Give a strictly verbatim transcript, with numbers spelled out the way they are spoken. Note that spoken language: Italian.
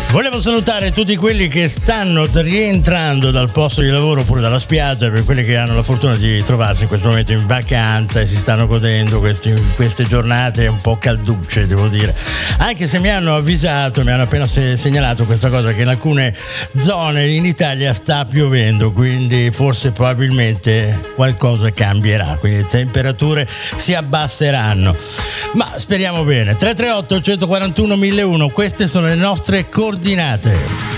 Volevo salutare tutti quelli che stanno rientrando dal posto di lavoro oppure dalla spiaggia, per quelli che hanno la fortuna di trovarsi in questo momento in vacanza e si stanno godendo questi, queste giornate un po' calducce, devo dire. Anche se mi hanno avvisato, mi hanno appena se- segnalato questa cosa, che in alcune zone in Italia sta piovendo, quindi forse probabilmente qualcosa cambierà, quindi le temperature si abbasseranno. Ma speriamo bene. tre tre otto, uno quattro uno, uno zero uno, queste sono le nostre coordinate.